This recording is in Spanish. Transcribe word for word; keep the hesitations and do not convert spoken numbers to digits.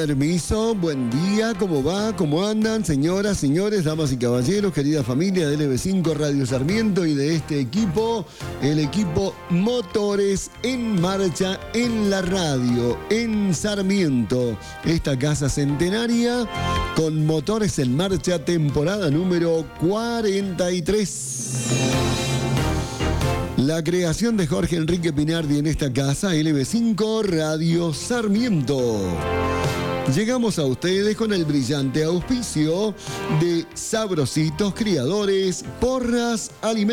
Permiso, buen día, ¿cómo va? ¿Cómo andan, señoras, señores, damas y caballeros, querida familia de L B cinco Radio Sarmiento y de este equipo, el equipo Motores en Marcha en la radio, en Sarmiento, esta casa centenaria con Motores en Marcha, temporada número cuarenta y tres. La creación de Jorge Enrique Pinardi en esta casa, L B cinco Radio Sarmiento. Llegamos a ustedes con el brillante auspicio de Sabrositos Criadores Porras Alimentos.